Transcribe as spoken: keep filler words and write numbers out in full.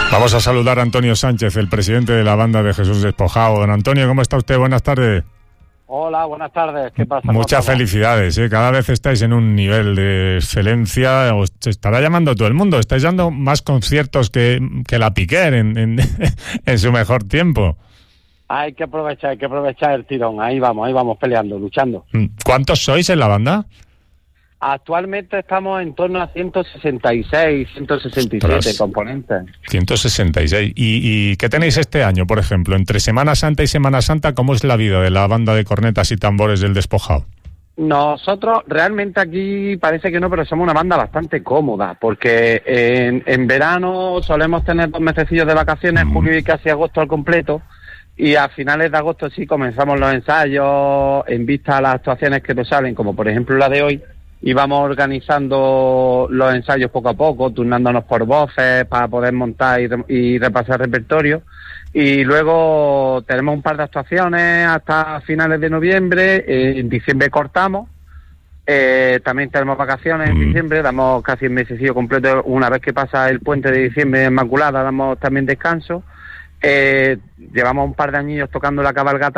Vamos a saludar a Antonio Sánchez, el presidente de la banda de Jesús Despojado. Don Antonio, ¿cómo está usted? Buenas tardes. Hola, buenas tardes. ¿Qué pasa? Muchas felicidades, ¿eh? Cada vez estáis en un nivel de excelencia. Os estará llamando todo el mundo. Estáis dando más conciertos que, que la Piquer en, en, en su mejor tiempo. Hay que aprovechar, hay que aprovechar el tirón. Ahí vamos, ahí vamos peleando, luchando. ¿Cuántos sois en la banda? Actualmente estamos en torno a ciento sesenta y seis, ciento sesenta y siete Ostras. componentes. ciento sesenta y seis. ¿Y, ¿Y qué tenéis este año, por ejemplo? Entre Semana Santa y Semana Santa, ¿cómo es la vida de la banda de cornetas y tambores del Despojado? Nosotros realmente aquí parece que no, pero somos una banda bastante cómoda, porque en, en verano solemos tener dos mesecillos de vacaciones, mm. julio y casi agosto al completo, y a finales de agosto sí comenzamos los ensayos en vista a las actuaciones que nos salen, como por ejemplo la de hoy, y vamos organizando los ensayos poco a poco, turnándonos por voces para poder montar y, re- y repasar repertorio. Y luego tenemos un par de actuaciones hasta finales de noviembre, eh, en diciembre cortamos, eh, también tenemos vacaciones en diciembre, damos casi el mesecillo completo, una vez que pasa el puente de diciembre de Inmaculada damos también descanso. Eh, llevamos un par de añillos tocando la cabalgata